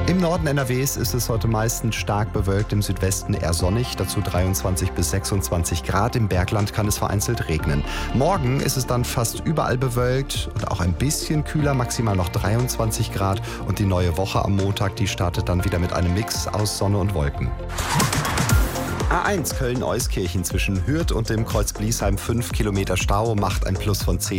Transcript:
Im Norden NRWs ist es heute meistens stark bewölkt, im Südwesten eher sonnig, dazu 23 bis 26 Grad. Im Bergland kann es vereinzelt regnen. Morgen ist es dann fast überall bewölkt und auch ein bisschen kühler, maximal noch 23 Grad. Und die neue Woche am Montag, die startet dann wieder mit einem Mix aus Sonne und Wolken. A1 Köln-Euskirchen zwischen Hürth und dem Kreuz Bliesheim 5 Kilometer Stau, macht ein Plus von 10